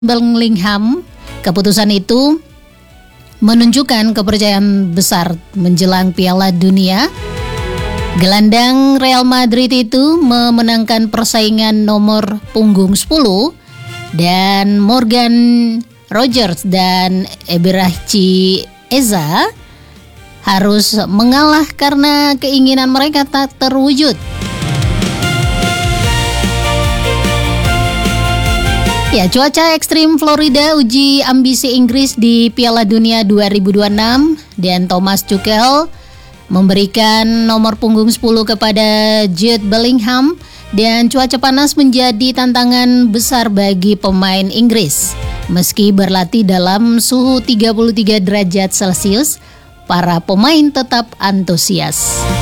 Bellingham. Keputusan itu menunjukkan kepercayaan besar menjelang Piala Dunia. Gelandang Real Madrid itu memenangkan persaingan nomor punggung 10 dan Morgan Rogers dan Eberechi Eza harus mengalah karena keinginan mereka tak terwujud. Ya, cuaca ekstrim Florida uji ambisi Inggris di Piala Dunia 2026 dan Thomas Tuchel memberikan nomor punggung 10 kepada Jude Bellingham dan cuaca panas menjadi tantangan besar bagi pemain Inggris. Meski berlatih dalam suhu 33 derajat Celcius, para pemain tetap antusias.